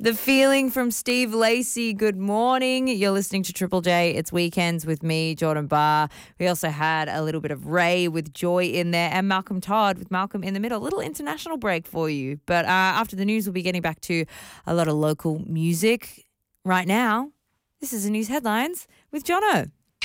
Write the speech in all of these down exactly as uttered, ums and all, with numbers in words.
The Feeling from Steve Lacey. Good morning. You're listening to Triple J. It's Weekends with me, Jordan Barr. We also had a little bit of Ray with Joy in there and Malcolm Todd with Malcolm in the middle. A little international break for you. But uh, after the news, we'll be getting back to a lot of local music. Right now, this is the news headlines with Jono.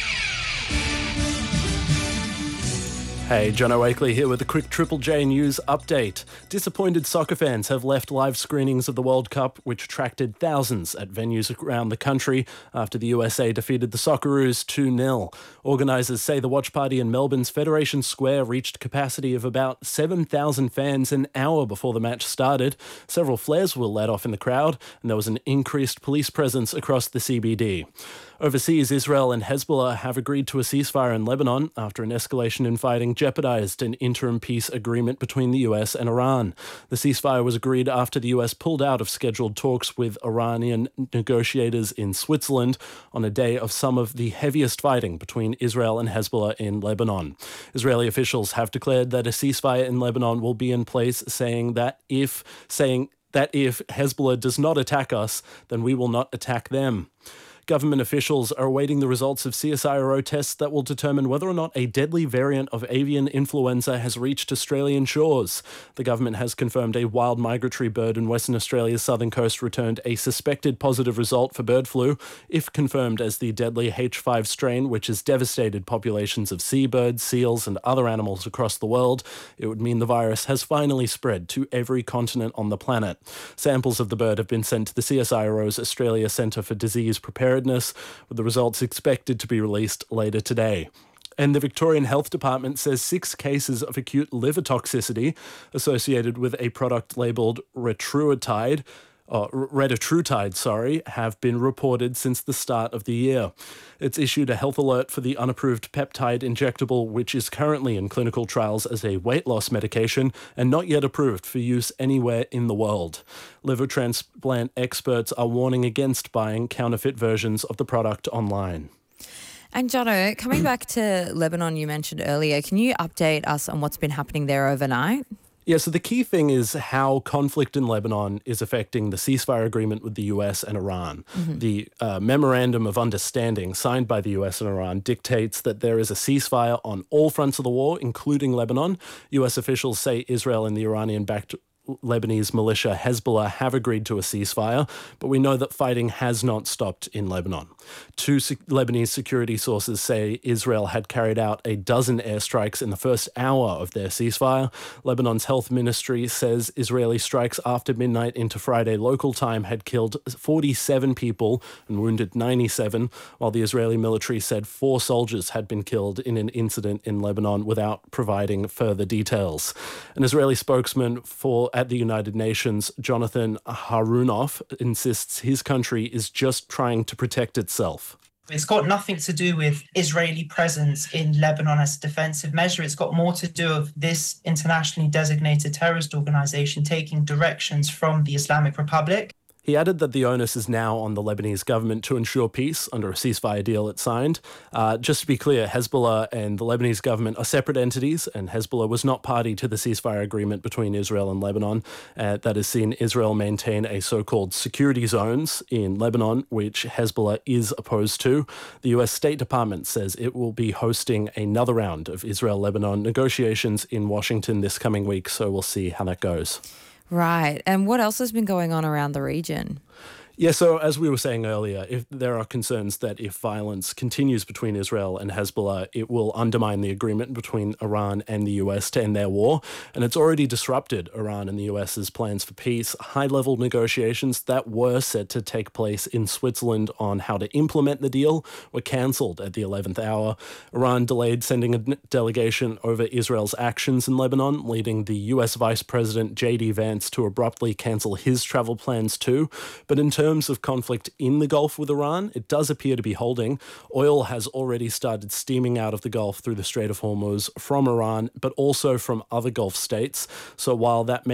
Hey, Jono Wakely here with a quick Triple J News update. Disappointed soccer fans have left live screenings of the World Cup, which attracted thousands at venues around the country after the U S A defeated the Socceroos two nil. Organisers say the watch party in Melbourne's Federation Square reached capacity of about seven thousand fans an hour before the match started. Several flares were let off in the crowd, and there was an increased police presence across the C B D. Overseas, Israel and Hezbollah have agreed to a ceasefire in Lebanon after an escalation in fighting jeopardized an interim peace agreement between the U S and Iran. The ceasefire was agreed after the U S pulled out of scheduled talks with Iranian negotiators in Switzerland on a day of some of the heaviest fighting between Israel and Hezbollah in Lebanon. Israeli officials have declared that a ceasefire in Lebanon will be in place, saying that if saying that if Hezbollah does not attack us, then we will not attack them. Government officials are awaiting the results of C S I R O tests that will determine whether or not a deadly variant of avian influenza has reached Australian shores. The government has confirmed a wild migratory bird in Western Australia's southern coast returned a suspected positive result for bird flu, if confirmed as the deadly H five strain, which has devastated populations of seabirds, seals, and other animals across the world. It would mean the virus has finally spread to every continent on the planet. Samples of the bird have been sent to the C S I R O's Australia Centre for Disease Preparedness, with the results expected to be released later today. And the Victorian Health Department says six cases of acute liver toxicity associated with a product labelled Retruitide, Uh, Retatrutide, sorry, have been reported since the start of the year. It's issued a health alert for the unapproved peptide injectable, which is currently in clinical trials as a weight loss medication and not yet approved for use anywhere in the world. Liver transplant experts are warning against buying counterfeit versions of the product online. And Jono, coming back to Lebanon you mentioned earlier, can you update us on what's been happening there overnight? Yeah, so the key thing is how conflict in Lebanon is affecting the ceasefire agreement with the U S and Iran. Mm-hmm. The uh, Memorandum of Understanding signed by the U S and Iran dictates that there is a ceasefire on all fronts of the war, including Lebanon. U S officials say Israel and the Iranian-backed Lebanese militia Hezbollah have agreed to a ceasefire, but we know that fighting has not stopped in Lebanon. Two se- Lebanese security sources say Israel had carried out a dozen airstrikes in the first hour of their ceasefire. Lebanon's health ministry says Israeli strikes after midnight into Friday local time had killed forty-seven people and wounded ninety-seven, while the Israeli military said four soldiers had been killed in an incident in Lebanon without providing further details. An Israeli spokesman for at the United Nations, Jonathan Harunoff, insists his country is just trying to protect itself. It's got nothing to do with Israeli presence in Lebanon as a defensive measure. It's got more to do with this internationally designated terrorist organization taking directions from the Islamic Republic. He added that the onus is now on the Lebanese government to ensure peace under a ceasefire deal it signed. Uh, just to be clear, Hezbollah and the Lebanese government are separate entities, and Hezbollah was not party to the ceasefire agreement between Israel and Lebanon uh, that has seen Israel maintain a so-called security zones in Lebanon, which Hezbollah is opposed to. The U S State Department says it will be hosting another round of Israel-Lebanon negotiations in Washington this coming week, so we'll see how that goes. Right. And what else has been going on around the region? Yeah, so as we were saying earlier, if there are concerns that if violence continues between Israel and Hezbollah, it will undermine the agreement between Iran and the U S to end their war. And it's already disrupted Iran and the US's plans for peace. High-level negotiations that were set to take place in Switzerland on how to implement the deal were cancelled at the eleventh hour. Iran delayed sending a delegation over Israel's actions in Lebanon, leading the U S Vice President J D Vance to abruptly cancel his travel plans too. But in terms In terms of conflict in the Gulf with Iran, it does appear to be holding. Oil has already started steaming out of the Gulf through the Strait of Hormuz from Iran, but also from other Gulf states. So while that may